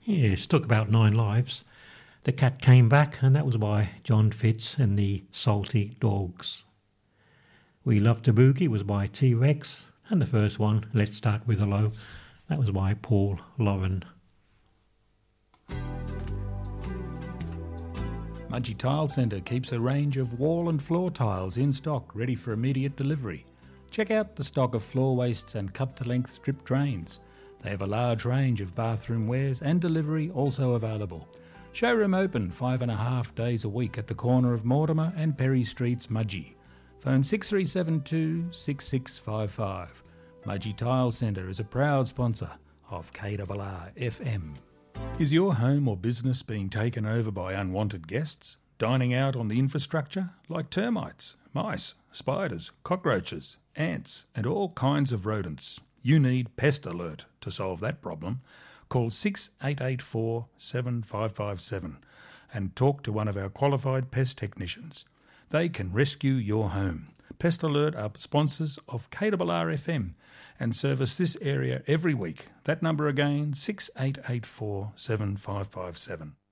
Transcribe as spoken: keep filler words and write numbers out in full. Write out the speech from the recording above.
Yes, took about nine lives. The Cat Came Back, and that was by John Fitz and the Salty Dogs. We Love to Boogie was by T-Rex, and the first one, Let's Start With a Low, that was by Paul Lauren. Mudgee Tile Centre keeps a range of wall and floor tiles in stock, ready for immediate delivery. Check out the stock of floor wastes and cut-to-length strip drains. They have a large range of bathroom wares and delivery also available. Showroom open five and a half days a week at the corner of Mortimer and Perry Streets, Mudgee. Phone six three seven two, six six five five. Mudgee Tile Centre is a proud sponsor of K R R F M. Is your home or business being taken over by unwanted guests, dining out on the infrastructure like termites, mice, spiders, cockroaches, ants and all kinds of rodents? You need Pest Alert to solve that problem. Call six eight eight four, seven five five seven and talk to one of our qualified pest technicians. They can rescue your home. Pest Alert are sponsors of K R R F M and service this area every week. That number again, six eight eight four, seven five five seven.